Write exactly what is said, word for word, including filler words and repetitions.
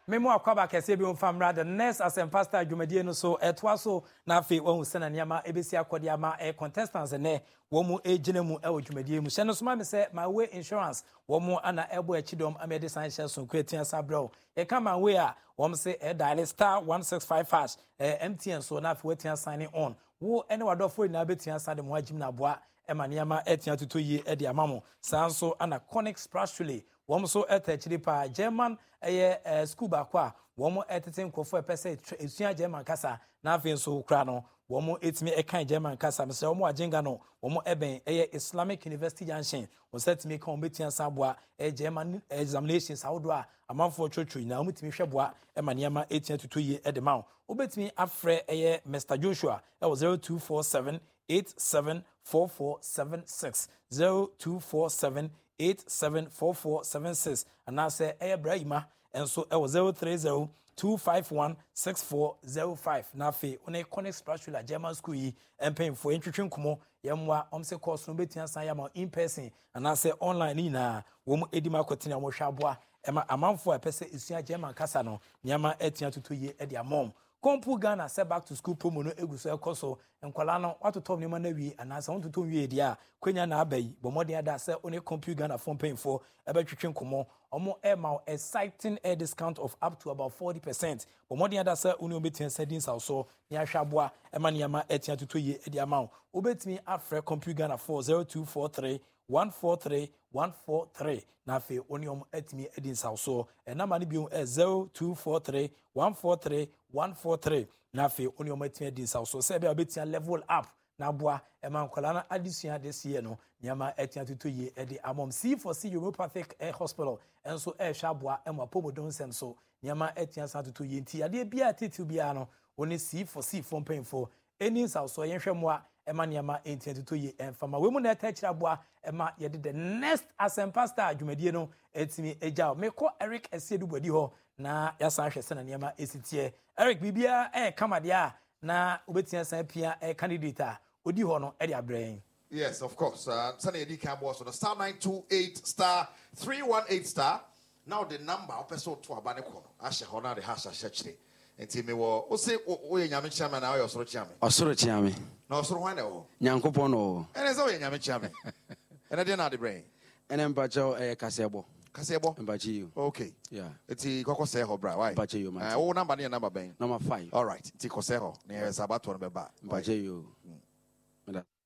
Memo akwaba kese bi mfamra the next as a pastor dwumadie no so etwa so na afi won sena niama ebesi akode ama e contestants ne wo mu ejine mu e dwumadie mu hye no so ma me se my way insurance wo mu ana ebo akidom amede san hye so kwatia sabro e kama we a wo se e dial star one six five hash M T N so na afi watia sign on wo ene wadofo ina betia sade mo agim na boa e ma niama etia tutoyi e de amamo sanso ana chronic spiritually wom so etachiri pa German eye school ba kwa wom etete nkofo epese esua German kasa na afin so kra no wom etimi ekan German kasa mse wom ajenga no wom eben eye Islamic University Junction won setimi kan betia saboa e German examinations awdo a amanfo chocho na wom timi hweboa e maniama etia tutoyi e de ma obetimi afre eye Mister Joshua e wo zero two four seven eight seven four four seven six zero two four seven eight seven four four seven six and I say Ibrahima and so it was zero three zero two five one six four zero five na fe one connect spiritual German school yi empem for intwetwe nkomo yemwa omse course no betia san yama in person and I say online ni na wo mu edima kwetene mo hwaboa ema amanfo epese esua German kasa no nyama etia tutoye e dia mom Kompu Ghana say back to school promo no eguso ekoso enkwala no watotom ne ma na wi anasa wontotom wi dia kwenya na abai bomode ada say one Kompu Ghana phone paying for ebetwetwe nkomo omo e ma exciting air discount of up to about forty percent bomode ada say one obetia sedins also ne ahwaboa e ma ne ma etia tutoye e dia ma obetimi afre Kompu Ghana for zero two four three one four three one four three na fe onium etimi edins also e number ni biom e zero two four three one four three one four three na fe onium etimi edins also se be obetia level up na boa e man kola na addition this year no nyama etia tutoye e de amom C for C Homeopathic Air Hospital enso e hwa boa e ma pomodon sem so nyama etia san tutoye nti ade bia titu bia no oni C for C from pain for any also yenhwemwa ema niama eighteen to two ye enfama we mu na etachira boa ema ye de the next asem pastor adwumadie no etimi eja me ko Eric Esiedu bodi ho na yasan hwese na niama esitie Eric bibia e kamade a na obetia san pia e candidate a odi ho no e de abrɛn. Yes, of course. Uh, Sunny Edi Cambo so the star nine two eight star three one eight star. Now the number episode to abane kono. Asha hona the hasha shechire. Enti me wo o se o ye nyame chiame na o soro chiame. Osoro chiame. Na osoro hwan na o. Nyankopon no. Ene se o ye nyame chiame. Ene de na de brain. Ene mpacho eh kasebo. Kasebo. Mpachi you. Okay. Yeah. Eti kokose ho bra why? Mpachi you man. Eh o number na number ben. Number five. All right. Eti kose ho. Ne sabato no beba. Mpachi you.